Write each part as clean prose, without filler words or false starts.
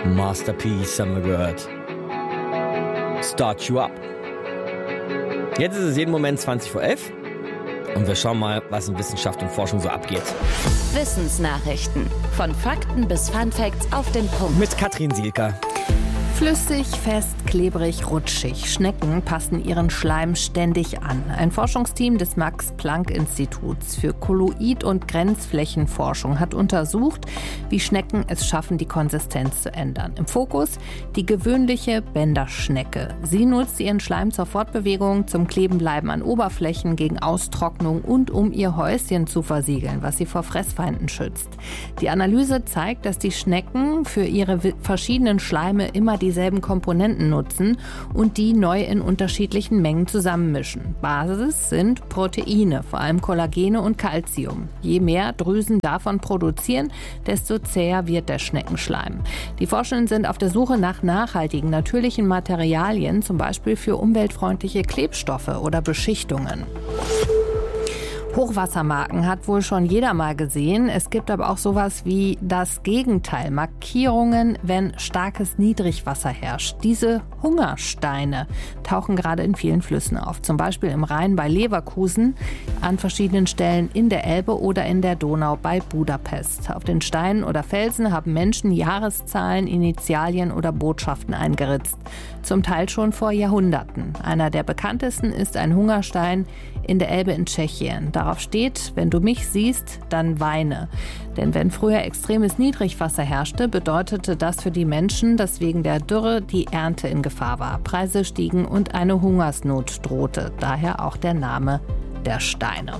Masterpiece haben wir gehört. Start You Up. Jetzt ist es jeden Moment 20 vor 11 und wir schauen mal, was in Wissenschaft und Forschung so abgeht. Wissensnachrichten. Von Fakten bis Funfacts auf den Punkt. Mit Katrin Sielker. Flüssig, fest, klebrig, rutschig. Schnecken passen ihren Schleim ständig an. Ein Forschungsteam des Max-Planck-Instituts für Kolloid- und Grenzflächenforschung hat untersucht, wie Schnecken es schaffen, die Konsistenz zu ändern. Im Fokus die gewöhnliche Bänderschnecke. Sie nutzt ihren Schleim zur Fortbewegung, zum Klebenbleiben an Oberflächen, gegen Austrocknung und um ihr Häuschen zu versiegeln, was sie vor Fressfeinden schützt. Die Analyse zeigt, dass die Schnecken für ihre verschiedenen Schleime immer dieselben Komponenten nutzen und die neu in unterschiedlichen Mengen zusammenmischen. Basis sind Proteine, vor allem Kollagene und Calcium. Je mehr Drüsen davon produzieren, desto zäher wird der Schneckenschleim. Die Forschenden sind auf der Suche nach nachhaltigen, natürlichen Materialien, zum Beispiel für umweltfreundliche Klebstoffe oder Beschichtungen. Hochwassermarken hat wohl schon jeder mal gesehen. Es gibt aber auch sowas wie das Gegenteil. Markierungen, wenn starkes Niedrigwasser herrscht. Diese Hungersteine tauchen gerade in vielen Flüssen auf. Zum Beispiel im Rhein bei Leverkusen, an verschiedenen Stellen in der Elbe oder in der Donau bei Budapest. Auf den Steinen oder Felsen haben Menschen Jahreszahlen, Initialien oder Botschaften eingeritzt. Zum Teil schon vor Jahrhunderten. Einer der bekanntesten ist ein Hungerstein in der Elbe in Tschechien. Darauf steht: Wenn du mich siehst, dann weine. Denn wenn früher extremes Niedrigwasser herrschte, bedeutete das für die Menschen, dass wegen der Dürre die Ernte in Gefahr war. Preise stiegen und eine Hungersnot drohte. Daher auch der Name der Steine.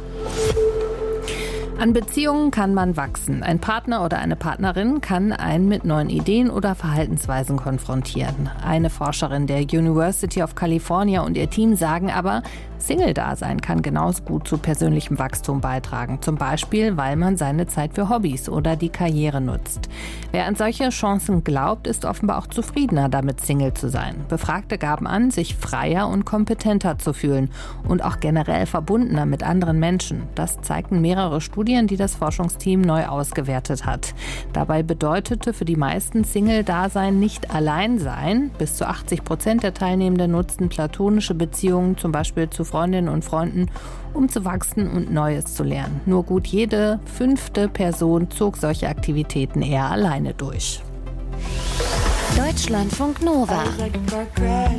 An Beziehungen kann man wachsen. Ein Partner oder eine Partnerin kann einen mit neuen Ideen oder Verhaltensweisen konfrontieren. Eine Forscherin der University of California und ihr Team sagen aber, Single-Dasein kann genauso gut zu persönlichem Wachstum beitragen. Zum Beispiel, weil man seine Zeit für Hobbys oder die Karriere nutzt. Wer an solche Chancen glaubt, ist offenbar auch zufriedener damit, Single zu sein. Befragte gaben an, sich freier und kompetenter zu fühlen und auch generell verbundener mit anderen Menschen. Das zeigten mehrere Studien, die das Forschungsteam neu ausgewertet hat. Dabei bedeutete für die meisten Single-Dasein nicht allein sein. Bis zu 80% der Teilnehmenden nutzten platonische Beziehungen, zum Beispiel zu Freundinnen und Freunden, um zu wachsen und Neues zu lernen. Nur gut jede 5. Person zog solche Aktivitäten eher alleine durch. Deutschlandfunk Nova.